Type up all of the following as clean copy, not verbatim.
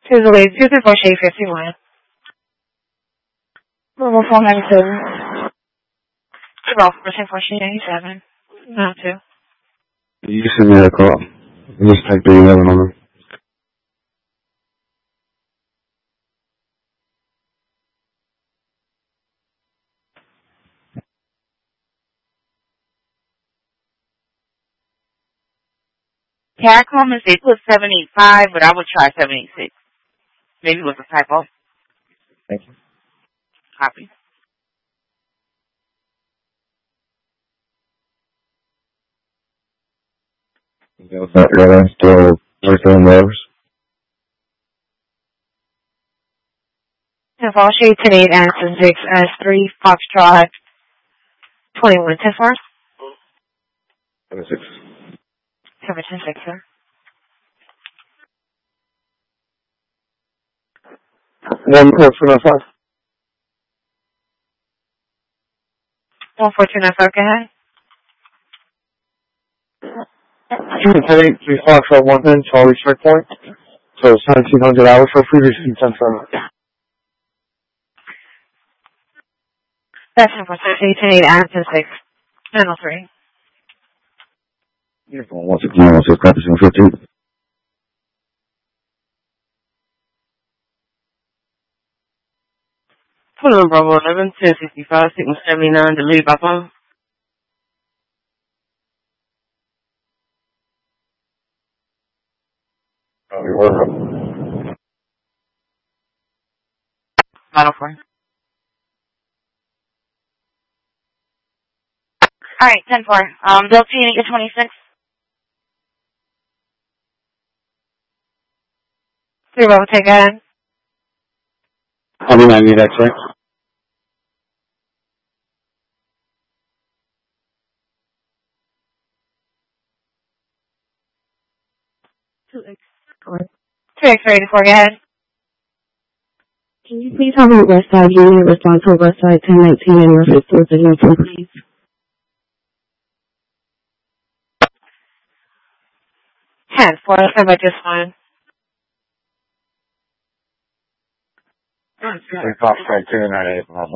Tuesday, 234 Shade 51. Level 497. About 434 Shade 87. No, 2. You send me that call. Just type the 11 on them. Caricom is they put 785, but I would try 786. Maybe it was a typo. Thank you. Copy. Yeah, still $37. 10-4 Shade 10-8, Anderson 6, S3, Foxtrot 21. 10-4. 76. 10-6, sir. 14295. 14295, go ahead. 10-8, 3 Foxtrot 110, Charlie checkpoint. So 1700 hours for previously 10-7. That's 10-4 Shade 10-8, Anderson 6, 903. Uniform 169, 16, practicing 15. Put on Bravo 11, 1065, Sigma 79, deleted by phone. Final 4. Alright, 10-4. Bill T, get 26. 3 Bravo, take ahead. I'll be 90 next, right? Two X-ray 84, go ahead. Can you please have a West Side Unit respond to West Side 1019 and refer to the uniform, please? 10-4, let's go back this one. 3 Foxtrot 298, Bravo.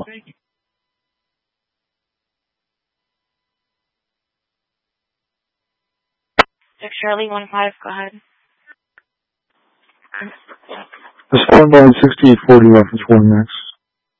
6 Shirley 15, go ahead. Respond by 6840 reference 1 next.